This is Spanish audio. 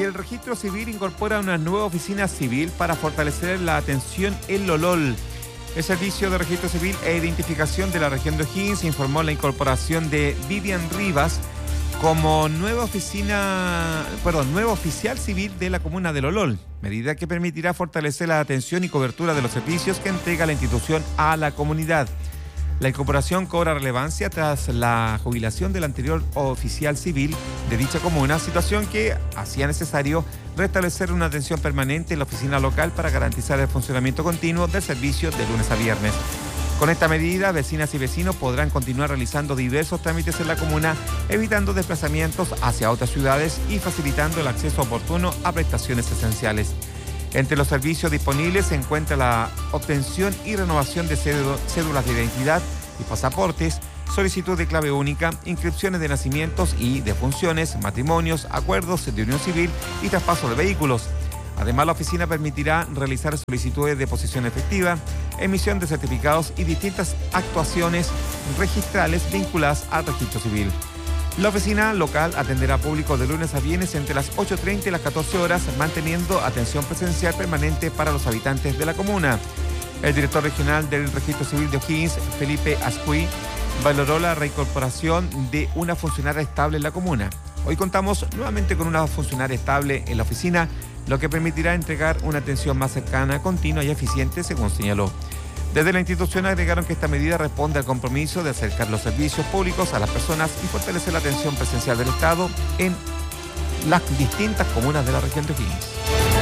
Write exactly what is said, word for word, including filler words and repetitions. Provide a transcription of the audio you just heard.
El registro civil incorpora una nueva oficina civil para fortalecer la atención en Lolol. El Servicio de Registro Civil e Identificación de la región de O'Higgins informó la incorporación de Vivian Rivas como nueva oficina, perdón, nuevo oficial civil de la comuna de Lolol, medida que permitirá fortalecer la atención y cobertura de los servicios que entrega la institución a la comunidad. La incorporación cobra relevancia tras la jubilación del anterior oficial civil de dicha comuna, situación que hacía necesario restablecer una atención permanente en la oficina local para garantizar el funcionamiento continuo del servicio de lunes a viernes. Con esta medida, vecinas y vecinos podrán continuar realizando diversos trámites en la comuna, evitando desplazamientos hacia otras ciudades y facilitando el acceso oportuno a prestaciones esenciales. Entre los servicios disponibles se encuentra la obtención y renovación de cédulas de identidad y pasaportes, solicitud de clave única, inscripciones de nacimientos y defunciones, matrimonios, acuerdos de unión civil y traspaso de vehículos. Además, la oficina permitirá realizar solicitudes de posesión efectiva, emisión de certificados y distintas actuaciones registrales vinculadas al registro civil. La oficina local atenderá a público de lunes a viernes entre las ocho treinta y las catorce horas, manteniendo atención presencial permanente para los habitantes de la comuna. El director regional del Registro Civil de O'Higgins, Felipe Ascuy, valoró la reincorporación de una funcionaria estable en la comuna. Hoy contamos nuevamente con una funcionaria estable en la oficina, lo que permitirá entregar una atención más cercana, continua y eficiente, según señaló. Desde la institución agregaron que esta medida responde al compromiso de acercar los servicios públicos a las personas y fortalecer la atención presencial del Estado en las distintas comunas de la región de O'Higgins.